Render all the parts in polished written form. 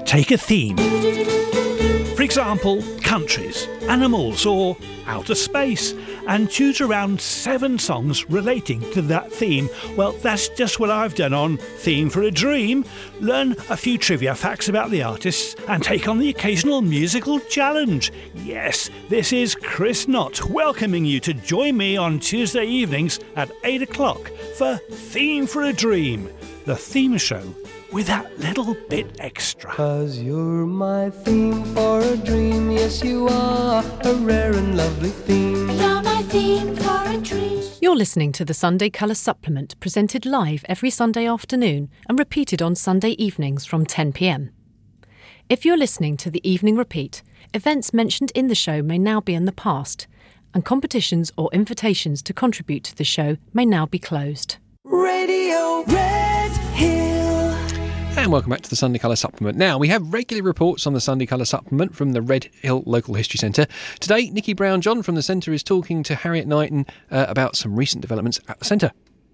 take a theme. For example, countries, animals or outer space, and choose around 7 songs relating to that theme. Well, that's just what I've done on Theme for a Dream. Learn a few trivia facts about the artists and take on the occasional musical challenge. Yes, this is Chris Knott welcoming you to join me on Tuesday evenings at 8 o'clock for Theme for a Dream, the theme show with that little bit extra. 'Cause you're my theme for a dream, yes you are, a rare and lovely theme. You're my theme for a dream. You're listening to the Sunday Colour Supplement, presented live every Sunday afternoon and repeated on Sunday evenings from 10 p.m. If you're listening to the evening repeat, events mentioned in the show may now be in the past, and competitions or invitations to contribute to the show may now be closed. Radio Red Hill. And welcome back to the Sunday Colour Supplement. Now, we have regular reports on the Sunday Colour Supplement from the Red Hill Local History Centre. Today, Nikki Brown-John from the Centre is talking to Harriet Knighton about some recent developments at the Centre.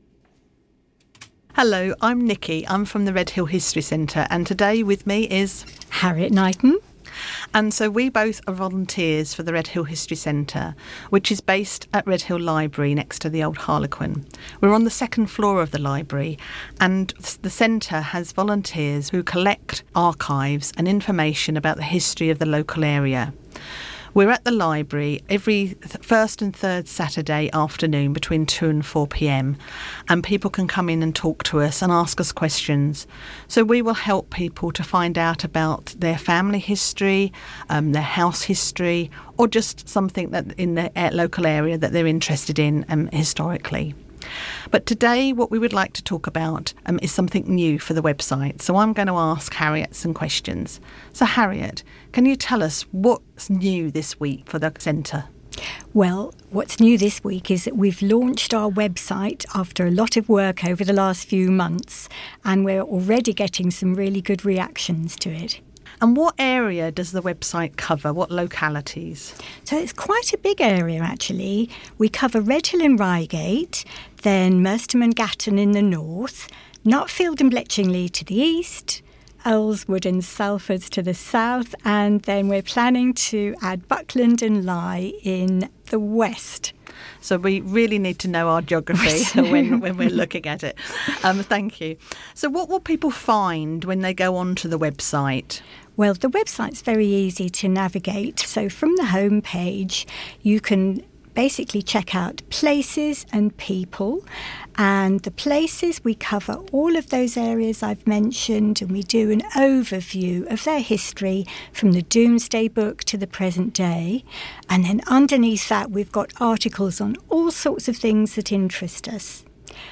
Hello, I'm Nikki. I'm from the Red Hill History Centre, and today with me is Harriet Knighton. And so we both are volunteers for the Red Hill History Centre, which is based at Red Hill Library next to the old Harlequin. We're on the 2nd floor of the library, and the centre has volunteers who collect archives and information about the history of the local area. We're at the library every first and third Saturday afternoon between 2 and 4 p.m, and people can come in and talk to us and ask us questions. So we will help people to find out about their family history, their house history, or just something that in the local area that they're interested in historically. But today what we would like to talk about is something new for the website. So I'm going to ask Harriet some questions. So Harriet, can you tell us what's new this week for the centre? Well, what's new this week is that we've launched our website after a lot of work over the last few months, and we're already getting some really good reactions to it. And what area does the website cover? What localities? So it's quite a big area, actually. We cover Red Hill and Reigate, then Merstham and Gatton in the north, Notfield and Bletchingley to the east, Earlswood and Salford to the south, and then we're planning to add Buckland and Lye in the west. So we really need to know our geography when we're looking at it. Thank you. So what will people find when they go onto the website? Well, the website's very easy to navigate. So from the home page, you can basically check out places and people. And the places, we cover all of those areas I've mentioned, and we do an overview of their history from the Domesday Book to the present day. And then underneath that, we've got articles on all sorts of things that interest us.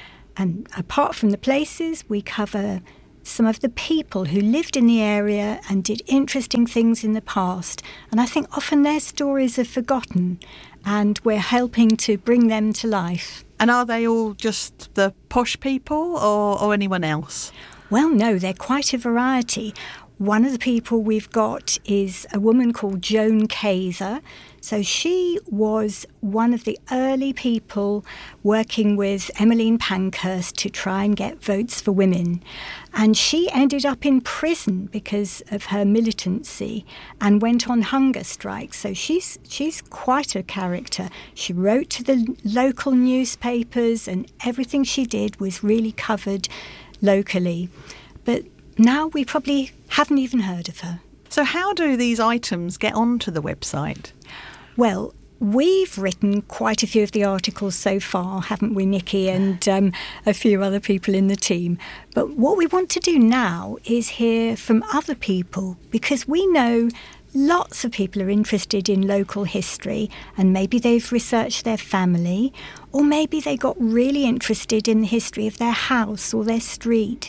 And apart from the places, we cover some of the people who lived in the area and did interesting things in the past. And I think often their stories are forgotten, and we're helping to bring them to life. And are they all just the posh people or anyone else? Well, no, they're quite a variety. One of the people we've got is a woman called Joan Cather. So she was one of the early people working with Emmeline Pankhurst to try and get votes for women. And she ended up in prison because of her militancy and went on hunger strikes. So she's quite a character. She wrote to the local newspapers, and everything she did was really covered locally. But now we probably haven't even heard of her. So how do these items get onto the website? Well, we've written quite a few of the articles so far, haven't we, Nikki, and a few other people in the team. But what we want to do now is hear from other people, because we know lots of people are interested in local history, and maybe they've researched their family, or maybe they got really interested in the history of their house or their street.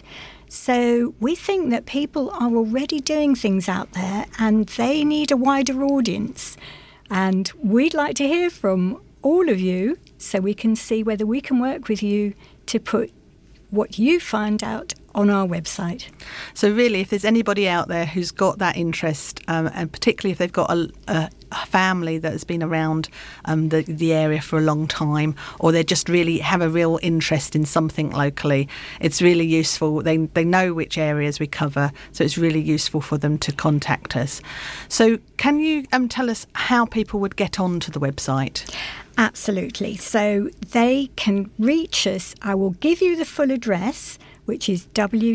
So we think that people are already doing things out there, and they need a wider audience. And we'd like to hear from all of you so we can see whether we can work with you to put what you find out on our website. So really, if there's anybody out there who's got that interest, and particularly if they've got family that has been around the area for a long time, or they just really have a real interest in something locally, it's really useful. They know which areas we cover, so it's really useful for them to contact us. So can you tell us how people would get onto the website? Absolutely. So they can reach us. I will give you the full address, which is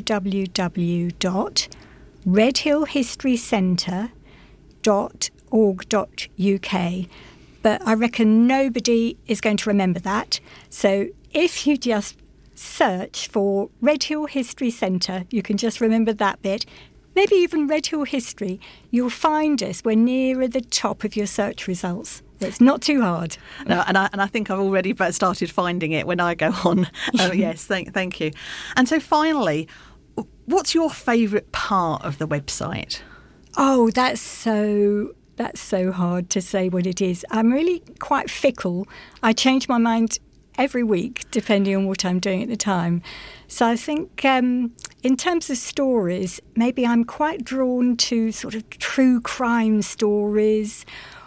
www.redhillhistorycentre.org.uk. But I reckon nobody is going to remember that. So if you just search for Red Hill History Centre, you can just remember that bit. Maybe even Red Hill History, you'll find us. We're nearer the top of your search results. It's not too hard. No, and I think I've already started finding it when I go on. Yes, thank you. And so finally, what's your favourite part of the website? Oh, that's so hard to say what it is. I'm really quite fickle. I change my mind every week depending on what I'm doing at the time. So I think in terms of stories, maybe I'm quite drawn to sort of true crime stories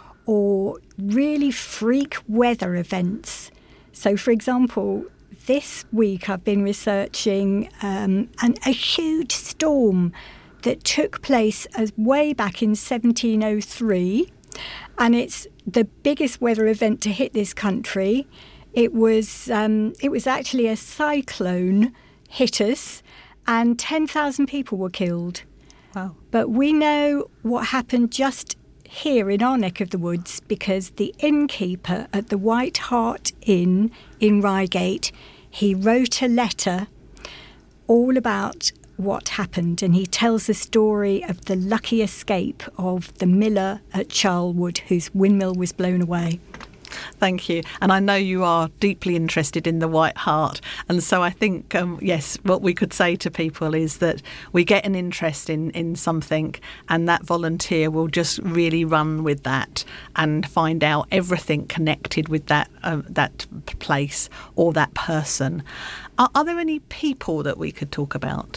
or really freak weather events. So, for example, this week I've been researching a huge storm that took place as way back in 1703, and it's the biggest weather event to hit this country. It was actually a cyclone hit us, and 10,000 people were killed. Wow! But we know what happened just here in our neck of the woods because the innkeeper at the White Hart Inn in Reigate, he wrote a letter all about what happened, and he tells the story of the lucky escape of the miller at Charlwood whose windmill was blown away. Thank you. And I know you are deeply interested in the White Hart. And so I think, yes, what we could say to people is that we get an interest in something, and that volunteer will just really run with that and find out everything connected with that place or that person. Are there any people that we could talk about?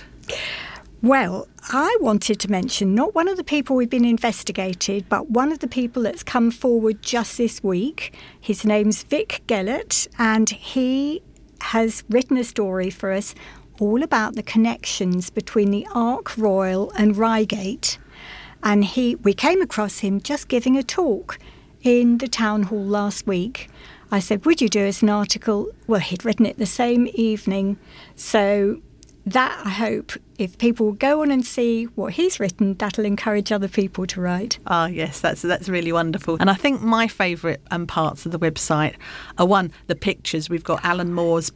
Well, I wanted to mention not one of the people we've been investigated, but one of the people that's come forward just this week. His name's Vic Gellert, and he has written a story for us all about the connections between the Ark Royal and Reigate. And we came across him just giving a talk in the town hall last week. I said, would you do us an article? Well, he'd written it the same evening. So that, I hope, if people go on and see what he's written, that'll encourage other people to write. Ah, yes, that's really wonderful. And I think my favourite parts of the website are, one, the pictures. We've got Alan Moore's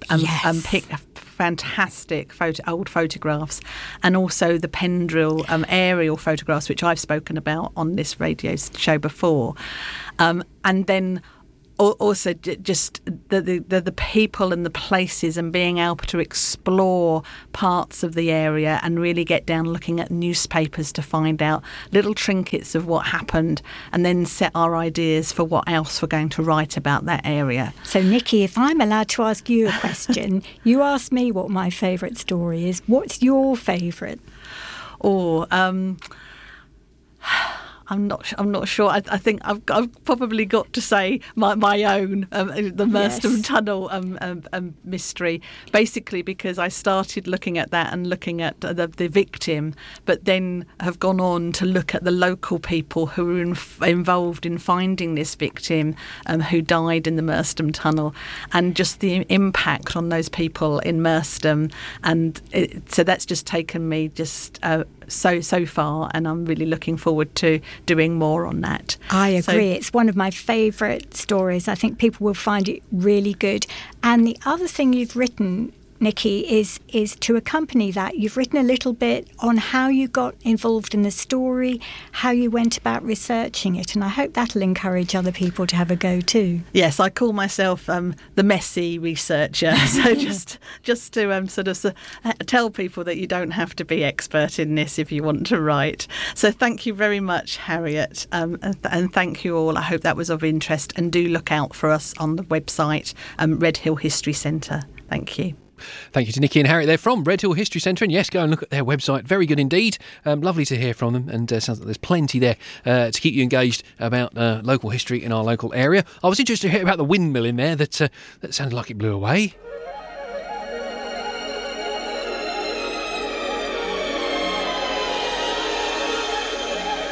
fantastic old photographs, and also the Pendrell aerial photographs, which I've spoken about on this radio show before. And then also just the people and the places, and being able to explore parts of the area and really get down looking at newspapers to find out little trinkets of what happened, and then set our ideas for what else we're going to write about that area. So Nikki, if I'm allowed to ask you a question, you asked me what my favourite story is. What's your favourite? I'm not sure. I think I've probably got to say my own, the Merstham Tunnel mystery, basically because I started looking at that and looking at the victim, but then have gone on to look at the local people who were involved in finding this victim who died in the Merstham Tunnel, and just the impact on those people in Merstham. And so that's just taken me just so far, and I'm really looking forward to doing more on that. I agree. It's one of my favourite stories. I think people will find it really good. And the other thing you've written, Nikki, is to accompany that. You've written a little bit on how you got involved in the story, how you went about researching it, and I hope that'll encourage other people to have a go too. Yes, I call myself the messy researcher. So just to sort of tell people that you don't have to be expert in this if you want to write. So thank you very much, Harriet, and thank you all. I hope that was of interest, and do look out for us on the website, Red Hill History Centre. Thank you. Thank you to Nikki and Harriet there from Redhill History Centre. And yes, go and look at their website. Very good indeed. Lovely to hear from them. And sounds like there's plenty there to keep you engaged about local history in our local area. I was interested to hear about the windmill in there that sounded like it blew away.